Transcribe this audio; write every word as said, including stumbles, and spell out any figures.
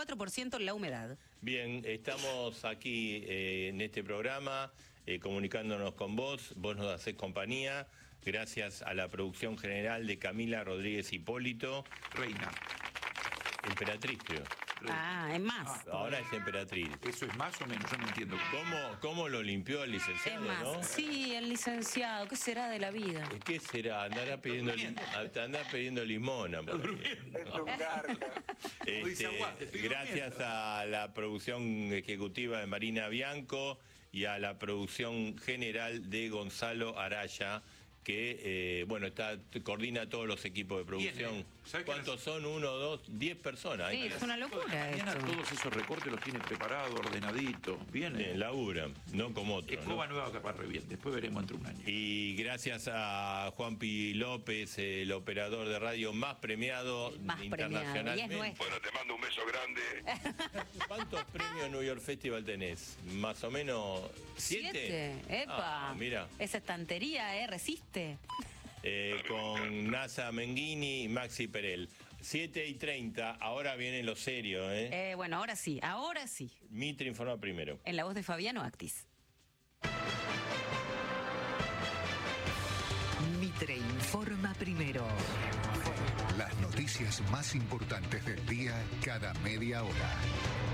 cuatro por ciento la humedad. Bien, estamos aquí eh, en este programa eh, comunicándonos con vos, vos nos hacés compañía, gracias a la producción general de Camila Rodríguez Hipólito. Reina. Emperatriz, creo. Ah, es más. Ah, ahora es emperatriz. ¿Eso es más o menos? Yo no entiendo. ¿Cómo, cómo lo limpió el licenciado, Es más, no? sí, el licenciado, ¿qué será de la vida? ¿Qué será? Andará pidiendo, li- andará pidiendo limona. Está durmiendo. Es un garca. Este, Dice, aguante, estoy gracias a la producción ejecutiva de Marina Bianco y a la producción general de Gonzalo Araya, que eh, bueno, está coordina todos los equipos de producción. Bien, ¿eh? ¿Cuántos son? Uno, dos, diez personas. Sí, Hay- es una locura Mañana esto. todos esos recortes los tiene preparados, ordenaditos. Bien. Bien, laburan, no como otros. Escoba ¿no? nueva capaz re bien. Después veremos entre un año. Y gracias a Juanpi López, el operador de radio más premiado Más premiado, internacionalmente. y es nuestro. Bueno, te mando un beso grande. ¿Cuántos premios New York Festival tenés? Más o menos siete. Siete, epa. Ah, mira, Esa estantería, ¿eh? Resiste. eh, con Nasa Menghini y Maxi Perel. siete y treinta, ahora viene lo serio, ¿eh? Eh, bueno, ahora sí, ahora sí. Mitre informa primero. En la voz de Fabiano Actis. Mitre informa primero. Las noticias más importantes del día cada media hora.